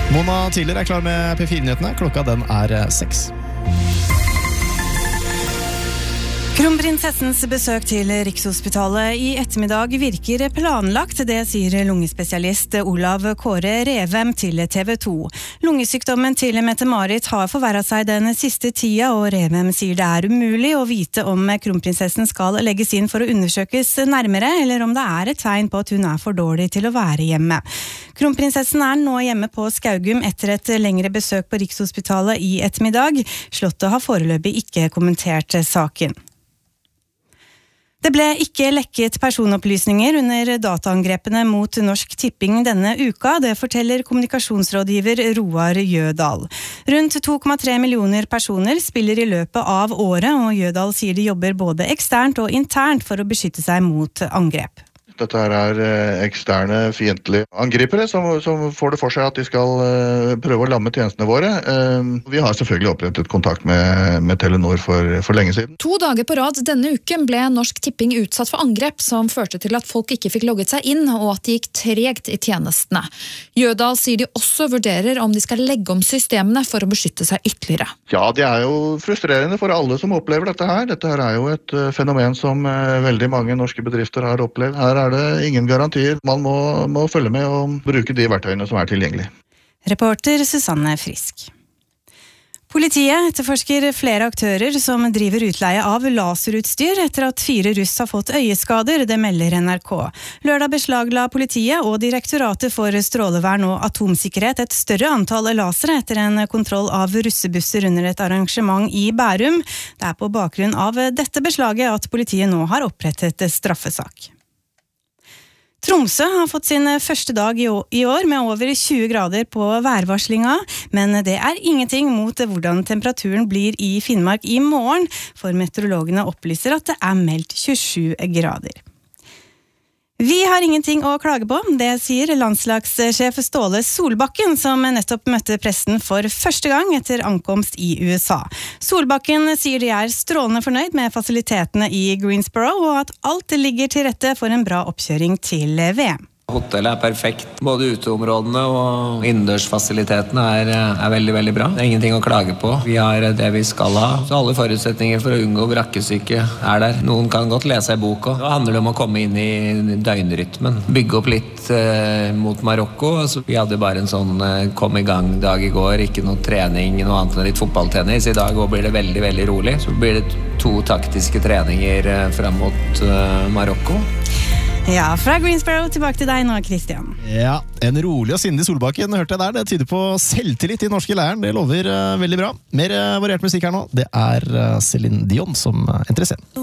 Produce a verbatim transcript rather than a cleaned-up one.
Mona Tiller er klar med P fire-nyhetene. Klokka den er seks. Kronprinsessens besøk til Rikshospitalet i ettermiddag virker planlagt, det sier lungespesialist Olav Kåre Revem til T V to. Lungesykdommen til Mette-Marit har forverret seg den siste tida, og Revem sier det er umulig å vite om kronprinsessen skal legges inn for å undersøkes nærmere, eller om det er et tegn på at hun er for dårlig til å være hjemme. Kronprinsessen er nå hjemme på Skaugum etter et lengre besøk på Rikshospitalet i ettermiddag. Slottet har foreløpig ikke kommentert saken. Det ble ikke lekket personopplysninger under dataangrepene mot Norsk Tipping denne uka, det forteller kommunikasjonsrådgiver Roar Jødal. Rundt to komma tre millioner personer spiller i løpet av året, og Jødal sier de jobber både eksternt og internt for å beskytte seg mot angrep. Dette her er eksterne fiendtlige angripere som, som får det for seg at de skal prøve å lamme tjenestene våre. Vi har selvfølgelig opprettet kontakt med, med Telenor for, for lenge siden. To dager på rad denne uken ble Norsk Tipping utsatt for angrep som førte til at folk ikke fikk logget seg inn, og at det gikk tregt i tjenestene. Jødal sier de også vurderer om de skal legge om systemene for å beskytte seg ytterligere. Ja, det er jo frustrerende for alle som opplever dette her. Dette her er jo et fenomen som veldig mange norske bedrifter har opplevd. Her er det ingen garantier. Man må, må følge med og bruke de verktøyene som er tilgjengelige. Reporter Susanne Frisk. Politiet etterforsker flere aktører som driver utleie av laserutstyr etter at fire russ har fått øyeskader, det melder N R K. Lørdag beslagla politiet og Direktoratet for strålevern og atomsikkerhet et større antall lasere etter en kontroll av russebusser under et arrangement i Bærum. Det er på bakgrunn av dette beslaget at politiet nå har opprettet straffesak. Tromsø har fått sin første dag i år med over tjue grader på værvarslinga, men det er ingenting mot hvordan temperaturen blir i Finnmark i morgen, for meteorologene opplyser at det er meldt tjuesju grader. Vi har ingenting å klage på, det sier landslagssjef Ståle Solbakken, som nettopp møtte pressen for første gang etter ankomst i U S A. Solbakken sier de er strålende fornøyd med fasilitetene i Greensboro, og at alt ligger til rette for en bra oppkjøring til V M. Hotellet er perfekt. Både uteområdene og innendørsfasilitetene er, er veldig, veldig bra. Det er ingenting å klage på. Vi har det vi skal ha. Så alle forutsetninger for å unngå brakkesyke er der. Noen kan godt lese i boka. Nå handler det om å komme inn i døgnrytmen. Bygge opp litt eh, mot Marokko. Altså, vi hadde bare en sånn eh, kom i gang dag i går. Ikke noe trening, noe annet enn litt fotballtennis. I dag blir det veldig, veldig rolig. Så blir det to taktiske treninger eh, frem mot eh, Marokko. Ja, fra Greensboro tilbake til deg nå, Christian. Ja, en rolig og sindig Solbakken, hørte jeg der. Det tyder på selvtillit i norske leiren. Det lover uh, veldig bra. Mer uh, variert musikk her nå. Det er uh, Céline Dion som uh, entrer scenen.